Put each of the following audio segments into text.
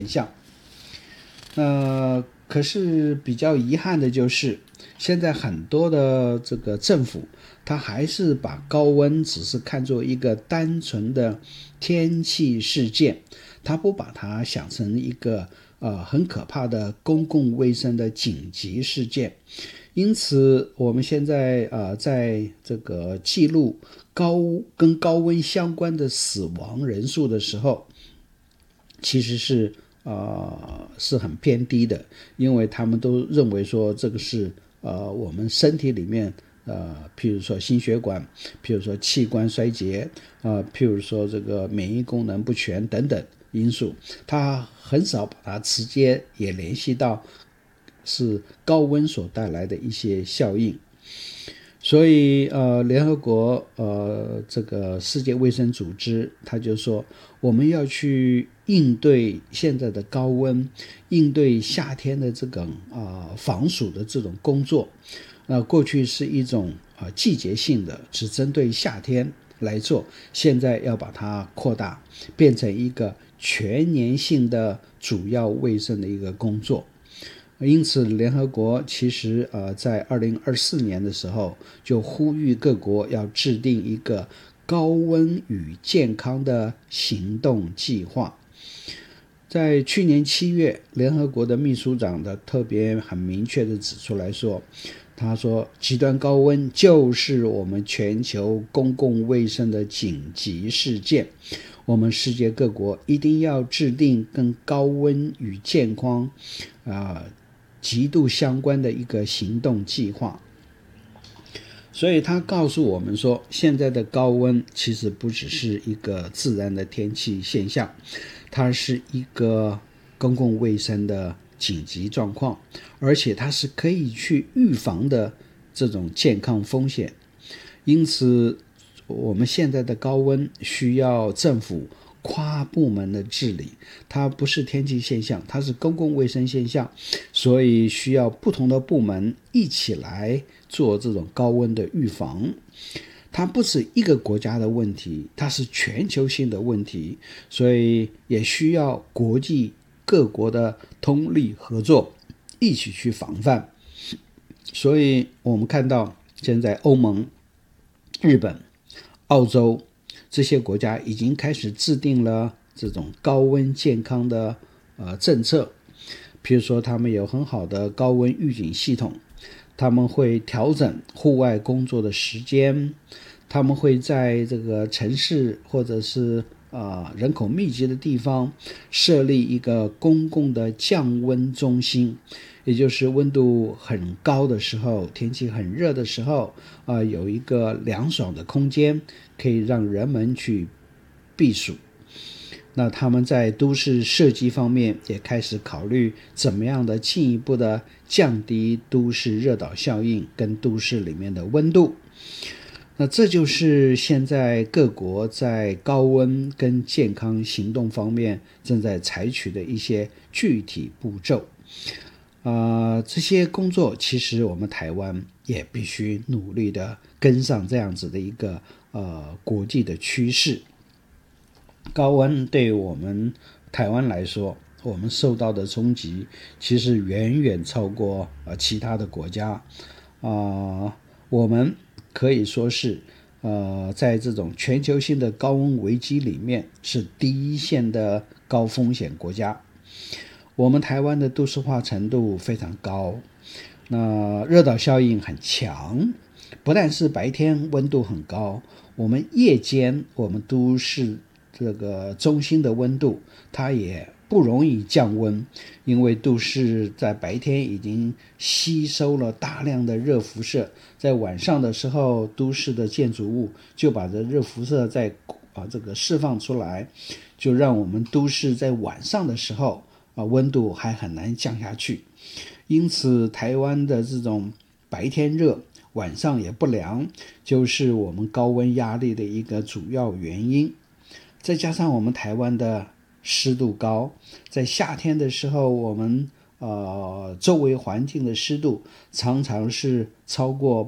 可是比较遗憾的就是，现在很多的这个政府，它还是把高温只是看作一个单纯的天气事件，它不把它想成一个很可怕的公共卫生的紧急事件。因此，我们现在在这个记录跟高温相关的死亡人数的时候，其实是很偏低的，因为他们都认为说这个是我们身体里面譬如说心血管，譬如说器官衰竭，譬如说这个免疫功能不全等等因素，他很少把它直接也联系到是高温所带来的一些效应。所以联合国这个世界卫生组织他就说，我们要去应对现在的高温，应对夏天的这种防暑的这种工作。过去是一种季节性的，只针对夏天来做，现在要把它扩大，变成一个全年性的主要卫生的一个工作。因此联合国其实在2024年的时候就呼吁各国要制定一个高温与健康的行动计划。在去年7月，联合国的秘书长的特别很明确的指出来说，他说极端高温就是我们全球公共卫生的紧急事件，我们世界各国一定要制定跟高温与健康极度相关的一个行动计划。所以他告诉我们说，现在的高温其实不只是一个自然的天气现象，它是一个公共卫生的紧急状况，而且它是可以去预防的这种健康风险。因此我们现在的高温需要政府跨部门的治理，它不是天气现象，它是公共卫生现象，所以需要不同的部门一起来做这种高温的预防。它不是一个国家的问题，它是全球性的问题，所以也需要国际各国的通力合作，一起去防范。所以我们看到现在欧盟、日本、澳洲这些国家已经开始制定了这种高温健康的政策，比如说他们有很好的高温预警系统，他们会调整户外工作的时间，他们会在这个城市或者是人口密集的地方设立一个公共的降温中心，也就是温度很高的时候，天气很热的时候有一个凉爽的空间可以让人们去避暑。那他们在都市设计方面也开始考虑怎么样的进一步的降低都市热岛效应跟都市里面的温度。那这就是现在各国在高温跟健康行动方面正在采取的一些具体步骤。这些工作其实我们台湾也必须努力的跟上这样子的一个国际的趋势。高温对我们台湾来说，我们受到的冲击其实远远超过其他的国家。我们可以说是在这种全球性的高温危机里面是第一线的高风险国家。我们台湾的都市化程度非常高，那热岛效应很强，不但是白天温度很高，我们夜间我们都市这个中心的温度它也不容易降温，因为都市在白天已经吸收了大量的热辐射，在晚上的时候都市的建筑物就把这热辐射再这个释放出来，就让我们都市在晚上的时候温度还很难降下去。因此台湾的这种白天热晚上也不凉，就是我们高温压力的一个主要原因。再加上我们台湾的湿度高，在夏天的时候我们周围环境的湿度常常是超过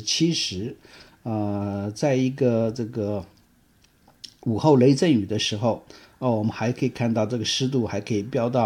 70%，在一个这个午后雷阵雨的时候我们还可以看到这个湿度还可以飙到